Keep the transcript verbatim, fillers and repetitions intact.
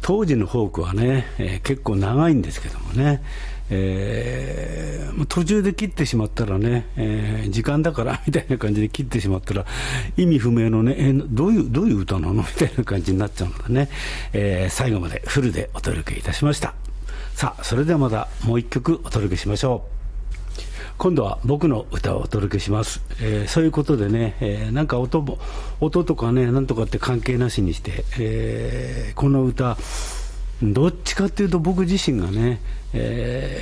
当時のフォークはね、えー、結構長いんですけどもね、えー、途中で切ってしまったらね、えー、時間だからみたいな感じで切ってしまったら意味不明のね、えー、どういうどういう歌なのみたいな感じになっちゃうのでね、えー、最後までフルでお届けいたしました。さあ、それではまたもう一曲お届けしましょう。今度は僕の歌をお届けします。えー、そういうことでね、えー、なんか音も音とかね、なんとかって関係なしにして、えー、この歌どっちかっていうと僕自身がね、えー